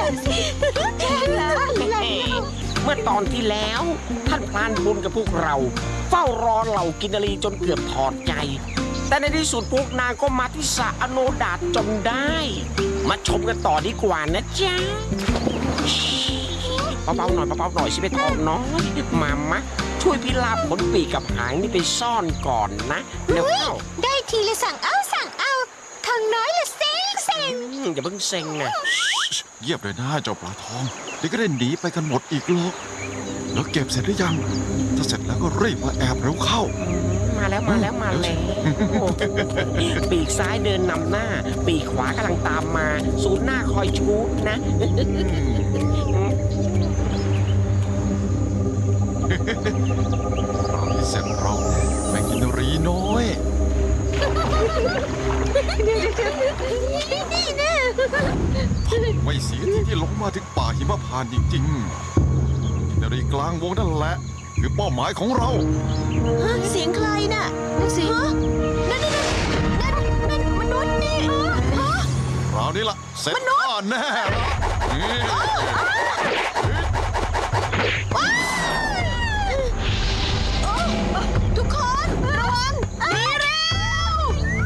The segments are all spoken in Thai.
เมื่อตอนที่แล้วท่านพรานบุญกับพวกเราเฝ้ารอเหล่ากินนารีจนเกือบถอดใจแต่ในที่สุดพวกนางก็มาที่สระอโนดาตจนได้มาชมกันต่อดีกว่านะจ๊ะเบาๆหน่อยสิไปทองน้อยมามะช่วยพิราบขนปีกกับหางนี่ไปซ่อนก่อนนะเดี๋ยวได้ทีละสั่งเอาทางน้อยละเซ็งอย่าเพิ่งเซ็งนะเยียบเลยนะเจ้าปลาทองเดี๋ยวก็ได้หนีไปกันหมดอีกหรอกแล้วเก็บเสร็จหรือยังถ้าเสร็จแล้วก็รีบมาแอบเร็วเข้ามาแล้วปีกซ้ายเดินนำหน้าปีกขวากำลังตามมาศูนย์หน้าคอยชูนะเราที่เสร็จเราแม่กินรีน้อยไม่เสียที่ลงมาถึงป่าหิมพานต์จริงๆกินรีกลางวงนั่นแหละคือเป้าหมายของเราเสียงใครน่ะเสียงนั่นมนุษย์นี่เรานี่ล่ะเสร็จข้าแน่ทุกคนระวังดีเร็ว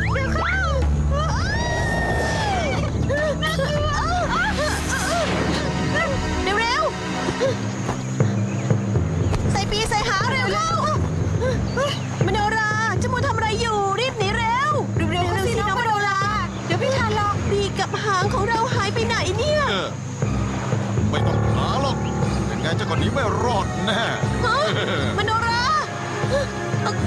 ใส่ปีใส่หางเร็วมโนราเจ้ามูทำอะไรอยู่รีบหนีเร็วสิน้องมโนราเดี๋ยวพี่ทันหรอกปีกับหางของเราหายไปไหนเนี่ยไม่ต้องหาหรอกยังไงเจ้าก็หนีไม่รอดแน่มโน